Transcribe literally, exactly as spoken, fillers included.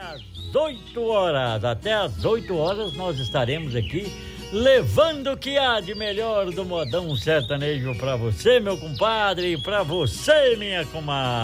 às oito horas. Até às oito horas nós estaremos aqui levando o que há de melhor do modão sertanejo pra você, meu compadre, e pra você, minha comadre.